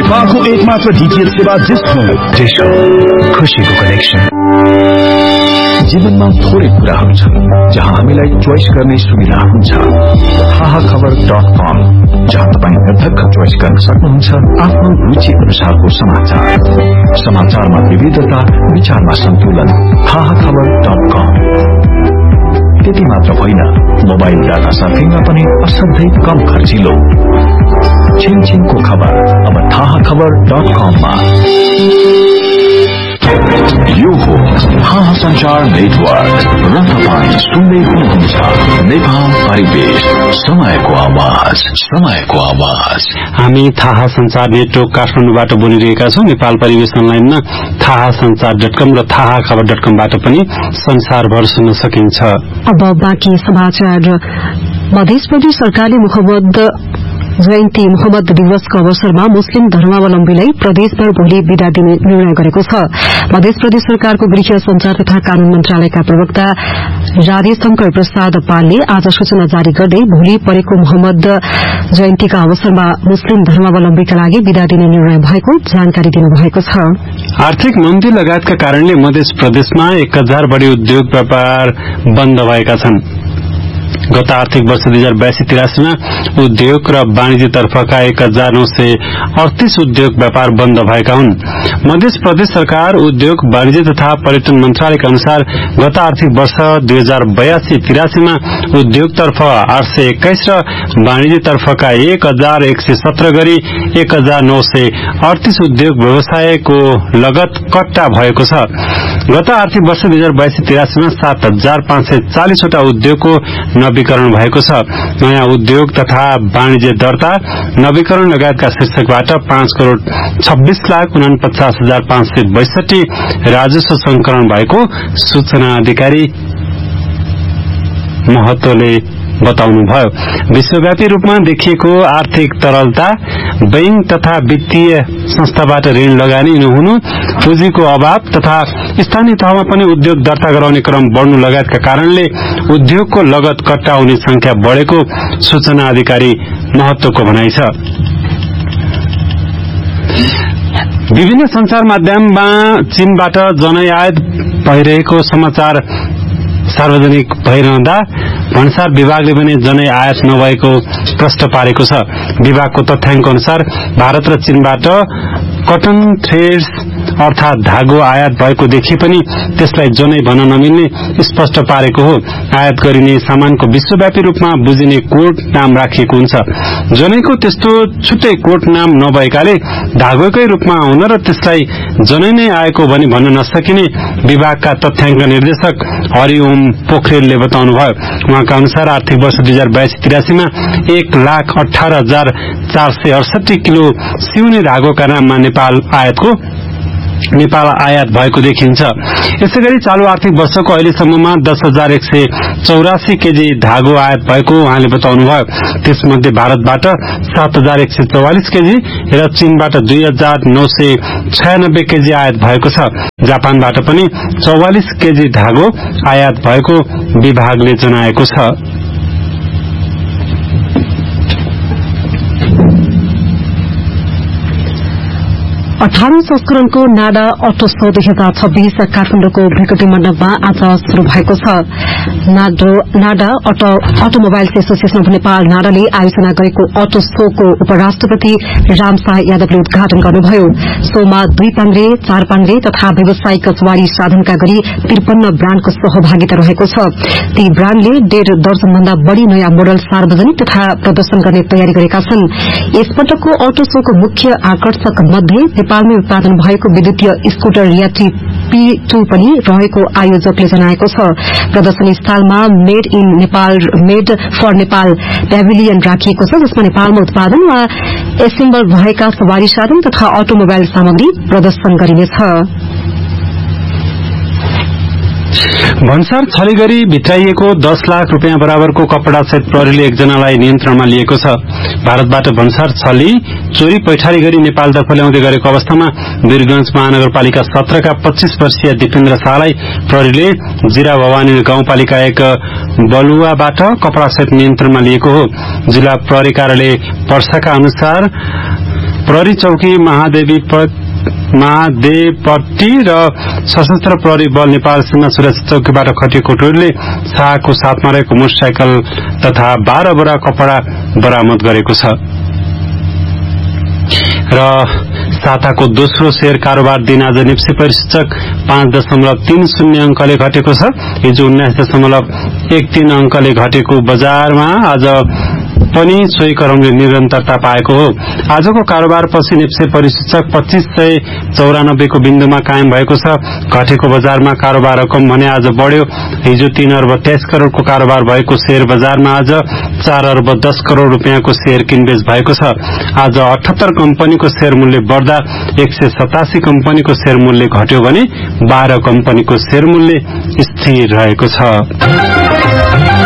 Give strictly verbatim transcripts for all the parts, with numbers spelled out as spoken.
नेपालको एकमात्र डीटीएच सेवा डिश होम। डिश होम, खुशीको कनेक्सन। जीवनमा थोरै कुराहरू छन् जहाँ हामीलाई चोइस गर्ने सुविधा हुन्छ। थाहा खबर डट कम, जहाँ तपाईँ निर्धक्क चोइस गर्न सक्नुहुन्छ आफ्नो रुचि अनुसारको समाचार। समाचारमा विविधता, विचारमा सन्तुलन। थाहा खबर डट कम। त्यति मात्र होइन, मोबाइल डाटा सर्फिङमा पनि असाध्यै कम खर्चिलो। छिनछिनको खबर अब थाहा खबर डट कममा। यो हो थाहा संचार नेटवर्क र तपाईँ सुन्दै हुनुहुन्छ नेपाल परिवेश, समयको आवाज, समयको आवाज। हामी थाहा संचार नेटवर्क काठमाडौँबाट बोलिरहेका छौं। नेपाल परिवेश अनलाइनमा थाहा संचार डट कम र थाहा खबर डट कमबाट पनि संसारभर सुन्न सकिन्छ। अब बाँकी समाचार। मध्य प्रदेश सरकारले मुहम्मद जयन्ती मोहम्मद दिवसको अवसरमा मुस्लिम धर्मावलम्बीलाई प्रदेशभर भोलि विदा दिने निर्णय गरेको छ। मध्य प्रदेश सरकारको गृह संचार तथा कानून मन्त्रालयका प्रवक्ता राजेश शंकर प्रसाद पालले आज सूचना जारी गर्दै भोलि परेको मोहम्मद जयन्तीका अवसरमा मुस्लिम धर्मावलम्बीका लागि विदा दिने निर्णय भएको जानकारी दिनुभएको छ। आर्थिक मन्दी लगायतका कारणले मध्य प्रदेशमा एक हजार बढ़ी उद्योग व्यापार बन्द भएका छन्। गत आर्थिक वर्ष दुई हजार बयासी तिरासीमा उद्योग र वाणिज्य तर्फका एक हजार नौ सय अडतीस उद्योग व्यापार बन्द भएका हुन्। मध्य प्रदेश सरकार उद्योग वाणिज्य तथा पर्यटन मन्त्रालयका अनुसार गत आर्थिक वर्ष दुई हजार बयासी तिरासीमा उद्योग तर्फ आठ सय एक्काइस र वाणिज्य तर्फका एक हजार एक सय सत्र गरी एक हजार नौ सय अडतीस उद्योग व्यवसायको लगत कट्टा भएको छ। गत आर्थिक वर्ष दुई हजार बयासी तिरासीमा सात हजार पाँच सय चालिसवटा उद्योगको नवीकरण भएको छ। नयाँ उद्योग तथा वाणिज्य दर्ता, नवीकरण लगायतका शीर्षकबाट पाँच करोड़ छब्बीस लाख उनापचास हजार पाँच सय बैसठी राजस्व संकलन भएको सूचना अधिकारी महतोले बताउनुभयो। विश्वव्यापी रूपमा देखिएको आर्थिक तरलता, बैंक तथा वित्तीय संस्थाबाट ऋण लगानी नहुनु, पुँजीको अभाव तथा स्थानीय तहमा पनि उद्योग दर्ता गराउने क्रम बढ़नु लगायतका कारणले उद्योगको लगत कट्टा हुने संख्या बढ़ेको सूचना अधिकारी महत्वको भनाइ छ। विभिन्न संचार माध्यममा चीनबाट जनै आयात भइरहेको समाचार सार्वजनिक भइरहँदा भन्सार विभागले पनि जनै आयात नभएको प्रश्न पारेको छ। विभागको तथ्याङ्क अनुसार भारत र चीनबाट कटन थ्रेड्स अर्थात धागो आयात भएको देखि पनि त्यसलाई जनै भन्न नमिल्ने स्पष्ट पारेको हो। आयात गरिने सामानको विश्वव्यापी रूपमा बुझिने कोड नाम राखिएको हुन्छ। जनैको त्यस्तो छुट्टै कोड नाम नभएकाले धागोकै रूपमा हुन र त्यसलाई जनै नै आएको भनी भन्न नसकिने विभागका तथ्याङ्क निर्देशक हरिओम पोखरेलले बताउनुभयो। उहाँका अनुसार आर्थिक वर्ष दुई हजार बयासी तिरासीमा एक लाख अठार हजार चार सय अडसठी किलो सिउने धागोका नाममा नेपाल आयातको नेपाल आयात भएको देखिन्छ। यसैगरी चालू आर्थिक वर्षको अहिलेसम्ममा दस हजार एक सय चौरासी केजी धागो आयात भएको उहाँले बताउनुभयो। त्यसमध्ये भारतबाट सात हजार एक सय चौवालिस केजी र चीनबाट दुई हजार नौ सय छयानब्बे केजी आयात भएको छ। जापानबाट पनि चौवालिस केजी धागो आयात भएको विभागले जनाएको छ। अठारौं संस्करणको नाडा अटो शो दुई हजार छब्बीस काठमाडौँको भ्रिकुटी मण्डपमा आज शुरू भएको छ। NADA automobiles association of Nepal नाडाले आयोजना गरेको अटो शोको उपराष्ट्रपति रामशाह यादवले उद्घाटन गर्नुभयो। शोमा दुई पाङ्ग्रे, चार पाङ्ग्रे तथा व्यावसायिक सवारी साधनका गरी त्रिपन्न ब्राण्डको सहभागिता रहेको छ। ती ब्राण्डले डेढ़ दर्जन भन्दा बढ़ी नयाँ मोडल सार्वजनिक तथा प्रदर्शन गर्ने तयारी गरेका छन्। यसपटकको अटो शोको मुख्य आकर्षक मध्ये नेपालमै उत्पादन भएको विद्युतीय स्कूटर रियाटी पी टू पनि रहेको आयोजकले जनाएको छ। प्रदर्शनी स्थलमा made in Nepal made for Nepal प्याभिलियन राखिएको छ, जसमा नेपालमा उत्पादन वा एसेम्बल भएका सवारी साधन तथा अटोमोबाइल सामग्री प्रदर्शन गरिनेछ। भन्सार छली गरी भित्राइएको दस लाख रूपियाँ बराबरको कपड़ा सहित प्रहरीले एकजनालाई नियन्त्रणमा लिएको छ। भारतबाट भन्सार छली चोरी पैठारी गरी नेपालतर्फ ल्याउँदै गरेको अवस्थामा वीरगंज महानगरपालिका सत्रका पच्चीस वर्षीय दिपेन्द्र शाहलाई प्रहरीले जिरा भवानी गाउँपालिका एक बलुवाबाट कपड़ा सहित नियन्त्रणमा लिएको हो। जिल्ला प्रहरी कार्यालय पर्साका अनुसार प्रहरी चौकी महादेवी महादेवपट्टी र सशस्त्र प्रहरी बल नेपाल सीमा सुरक्षा चौकीबाट खटिएको टोलीले शाहको साथमा रहेको मोटरसाइकल तथा बाह्र बोरा कपडा बरामद गरेको छ र साताको दोस्रो शेयर कारोबार दिन आज निफ्टी परिसूचक पाँच दशमलव तीन शून्य अंकले घटेको छ। हिजो उन्नाइस दशमलव एक तीन अंकले घटेको बजारमा आज पनि सोही क्रमले निरन्तरता पाएको हो। आजको कारोबारपछि निफ्टी परिसूचक पच्चीस सय चौरानब्बे को बिन्दुमा कायम भएको छ। घटेको बजारमा कारोबार रकम भने आज बढ़्यो। हिजो तीन अर्ब तेइस करोड़को कारोबार भएको शेयर बजारमा आज चार अर्ब दस करोड़ रूपियाँको शेयर किनबेच भएको छ। आज अठहत्तर कम्पनीको शेयर मूल्य बढ़दा एक सय सतासी कम्पनीको शेयर मूल्य घट्यो भने बाह्र कम्पनीको शेयर मूल्य स्थिर रहेको छ।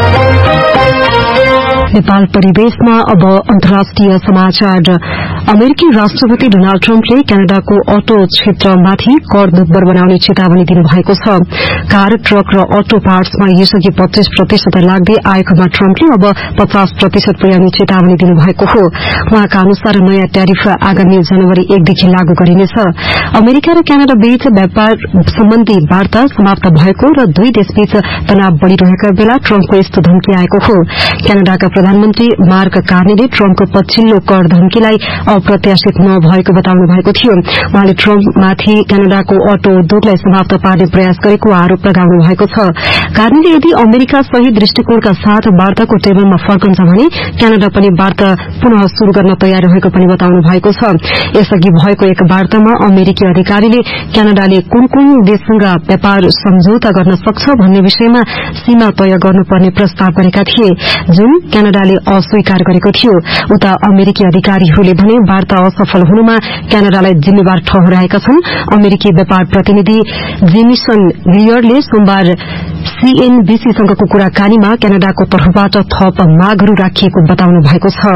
नेपाल परिवेशमा अब अन्तर्राष्ट्रिय समाचार। अमेरिकी राष्ट्रपति डोनाल्ड ट्रम्पले क्यानाडाको अटो क्षेत्रमाथि कर दुब्बर बनाउने चेतावनी दिनुभएको छ। कार, ट्रक र अटो पार्ट्समा यसअघि पच्चीस प्रतिशत लाग्दै आएकोमा ट्रम्पले अब पचास प्रतिशत पुर्याउने चेतावनी दिनुभएको हो। उहाँका अनुसार नयाँ ट्यारिफ आगामी जनवरी एकदेखि लागू गरिनेछ। अमेरिका र क्यानाडा बीच व्यापार सम्बन्धी वार्ता समाप्त भएको र दुई देशबीच तनाव बढ़िरहेका बेला ट्रम्पको यस्तो धम्की आएको हो। क्यानाडाका प्रधानमन्त्री मार्क कार्नीले ट्रम्पको पछिल्लो कर धम्कीलाई अप्रत्याशित नभएको बताउनु भएको थियो। उहाँले ट्रम्पमाथि क्यानाडाको अटो उद्योगलाई समाप्त पार्ने प्रयास गरेको आरोप लगाउनु भएको छ। कार्नीले यदि अमेरिका सही दृष्टिकोणका साथ वार्ताको टेबलमा फर्कन्छ भने क्यानाडा पनि वार्ता पुनः शुरू गर्न तयार रहेको पनि बताउनु भएको छ। यसअघि भएको एक वार्तामा अमेरिकी अधिकारीले क्यानाडाले कुन कुन देशसँग व्यापार सम्झौता गर्न सक्छ भन्ने विषयमा सीमा तय गर्नुपर्ने प्रस्ताव गरेका थिए, जुन क्यानाडाले अस्वीकार गरेको थियो। उता अमेरिकी अधिकारीहरूले भने वार्ता असफल हुनुमा क्यानाडालाई जिम्मेवार ठहराएका छन्। अमेरिकी व्यापार प्रतिनिधि जेमिसन ग्रियरले सोमबार सीएनबीसीसँगको कुराकानीमा क्यानाडाको तर्फबाट थप मागहरू राखिएको बताउनु भएको छ।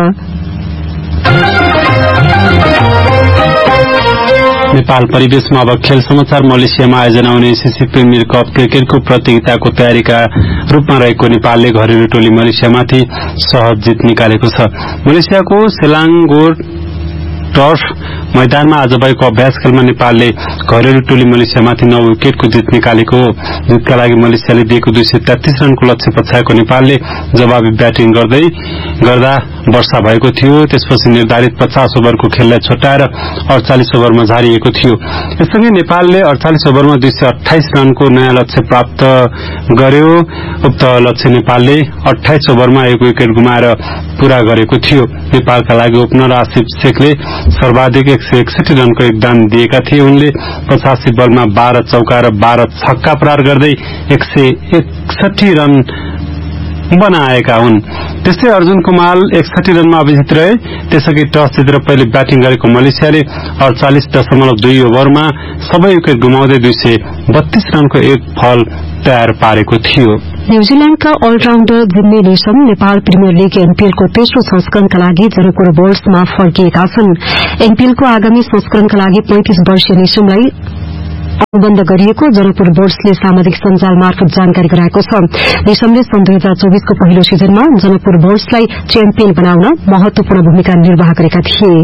नेपाल परिवेशमा अब खेल समाचार। मलेसियामा आयोजना हुने एसीसी प्रिमियर कप क्रिकेटको प्रतियोगिताको तयारीका रूपमा रहेको नेपालले घरेलु टोली मलेसियामाथि सहज जित निकालेको छ। मलेसियाको सेलाङ्गोर टर्फ मैदानमा आज भएको अभ्यास खेलमा नेपालले घरेलु टोली मलेसियामाथि नौ विकेटको जित निकालेको हो। जितका लागि मलेसियाले दिएको दुई सय तेत्तीस रनको लक्ष्य पछ्याएको नेपालले जवाबी ब्याटिङ गर्दै गर्दा वर्षा भएको थियो। त्यसपछि निर्धारित पचास ओभरको खेललाई छुट्याएर अडचालिस ओभरमा झारिएको थियो। यससँगै नेपालले अडचालिस ओभरमा दुई सय अठाइस रनको नयाँ लक्ष्य प्राप्त गर्यो। उक्त लक्ष्य नेपालले अठाइस ओभरमा एक विकेट गुमाएर पूरा गरेको थियो। नेपालका लागि ओपनर आसिफ शेखले सर्वाधिक एक सय एकसठी रनको योगदान दिएका थिए। उनले पचासी बलमा बाह्र चौका र बाह्र छक्का प्रहार गर्दै एक सय एकसठी रन बनाएका हुन्। त्यस्तै अर्जुन कुमार एकसठी रनमा अभिजित रहे। त्यसअघि टस जितेर पहिले ब्याटिङ गरेको मलेसियाले अडचालिस दशमलव दुई ओभरमा सबै विकेट गुमाउँदै दुई सय बत्तीस रनको एक फल तयार पारेको थियो। न्यूजील्याण्डका अलराउण्डर जिम्मी नेसम नेपाल प्रिमियर लीग एनपीएलको तेस्रो संस्करणका लागि जनकपुर बोल्समा फर्किएका छन्। एनपीएलको आगामी संस्करणका लागि पैंतीस वर्षीय नेसमलाई अनुबन्ध गरिएको जनकपुर बोर्ड्सले सामाजिक सञ्जाल मार्फत जानकारी गराएको छ। निशमले सन् दुई हजार चौबीसको पहिलो सिजनमा जनकपुर बोर्ड्सलाई च्याम्पियन बनाउन महत्वपूर्ण भूमिका निर्वाह गरेका थिए।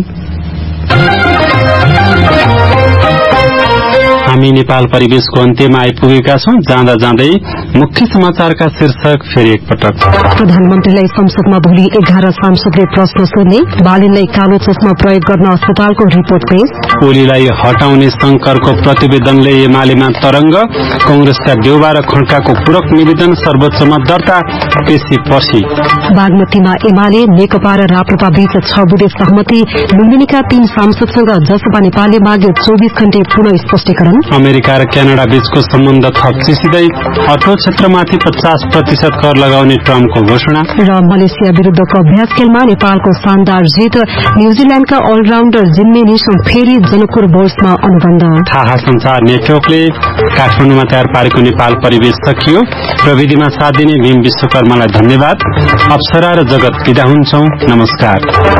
हामी नेपाल परिवेशको अन्त्यमा आइपुगेका छौं। जाँदा जाँदै मुख्य समाचारका शीर्षक फेरि एकपटक। प्रधानमन्त्रीलाई संसदमा भोलि एघार सांसदले प्रश्न सोध्ने। बालिनलाई कालो चस्मा प्रयोग गर्न अस्पतालको रिपोर्ट पेश। ओलीलाई हटाउने शंकरको प्रतिवेदनले एमालेमा तरंग। कंग्रेसका देउबा र खड्काको पूरक निवेदन सर्वोच्चमा दर्ता, पेशी पछि। बागमतीमा एमाले नेकपा र राप्रपा बीच छ बुँदे सहमति। लुम्बिनीका तीन सांसदसँग जसपा नेपालले माग्यो चौबीस घण्टे पुनः स्पष्टीकरण। अमेरिका र क्यानाडा बीचको सम्बन्ध थप चिसिँदै। अटो क्षेत्रमाथि पचास प्रतिशत कर लगाउने ट्रम्पको घोषणा। र मलेसिया विरूद्धको अभ्यास खेलमा नेपालको शानदार जित। न्यूजील्याण्डका अलराउण्डर जिम्मी नेसम फेरि जनकपुर बोर्ड्समा अनुबन्ध। थाहा संचार नेटवर्कले काठमाडौँमा तयार पारेको नेपाल परिवेश सकियो। प्रविधिमा साथ दिने भीम विश्वकर्मालाई धन्यवाद। अप्सरा र जगत विदा हुन्छौं। नमस्कार।